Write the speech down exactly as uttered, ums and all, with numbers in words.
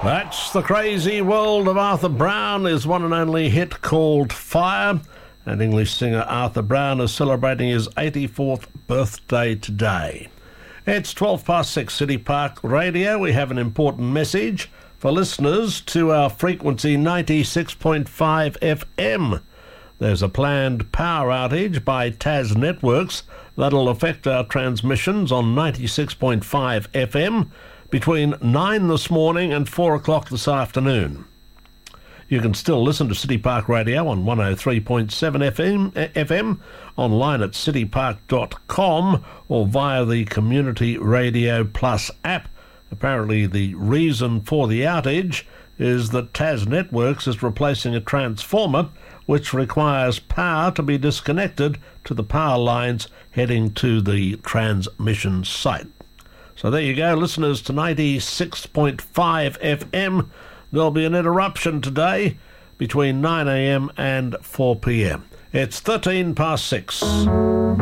That's The Crazy World of Arthur Brown, his one and only hit called Fire. And English singer Arthur Brown is celebrating his eighty-fourth birthday today. It's twelve past six, City Park Radio. We have an important message for listeners to our frequency ninety-six point five F M. There's a planned power outage by Tas Networks that'll affect our transmissions on ninety-six point five F M between nine this morning and four o'clock this afternoon. You can still listen to City Park Radio on one oh three point seven F M, F M, online at city park dot com or via the Community Radio Plus app. Apparently the reason for the outage is that Tas Networks is replacing a transformer which requires power to be disconnected to the power lines heading to the transmission site. So there you go, listeners to ninety-six point five F M. There'll be an interruption today between nine a m and four p m. It's thirteen past six.